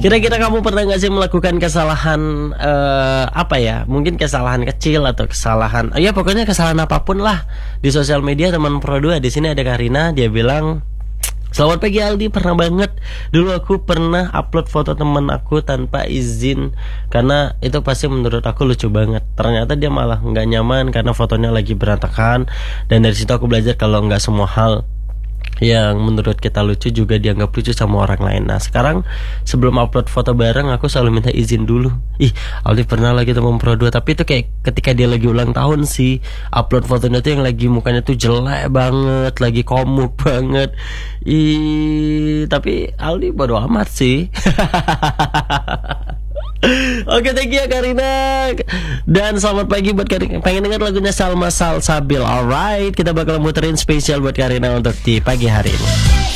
Kira-kira kamu pernah gak sih melakukan kesalahan apa ya? Mungkin kesalahan kecil atau kesalahan, ya pokoknya kesalahan apapun lah di sosial media. Teman Pro 2 di sini ada Karina, dia bilang, selamat pagi Aldi, pernah banget. Dulu aku pernah upload foto teman aku tanpa izin, karena itu pasti menurut aku lucu banget. Ternyata dia malah nggak nyaman karena fotonya lagi berantakan. Dan dari situ aku belajar kalau nggak semua hal yang menurut kita lucu juga dianggap lucu sama orang lain. Nah sekarang sebelum upload foto bareng aku selalu minta izin dulu. Aldi pernah lagi teman Pro 2, tapi itu kayak ketika dia lagi ulang tahun sih, upload fotonya tuh yang lagi mukanya tuh jelek banget, lagi komuk banget. Tapi Aldi bodo amat sih. Oke, thank you ya Karina. Dan selamat pagi buat Karina. Pengen denger lagunya Salma Salsabil. Alright, kita bakal muterin spesial buat Karina untuk di pagi hari ini.